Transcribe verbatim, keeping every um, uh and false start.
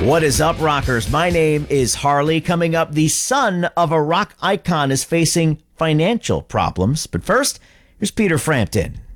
What is up, rockers? My name is Harley. Coming up, the son of a rock icon is facing financial problems. But first, here's Peter Frampton.